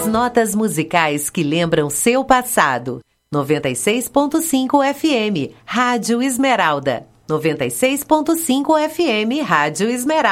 notas musicais que lembram seu passado. 96.5 FM, Rádio Esmeralda. 96.5 FM, Rádio Esmeralda.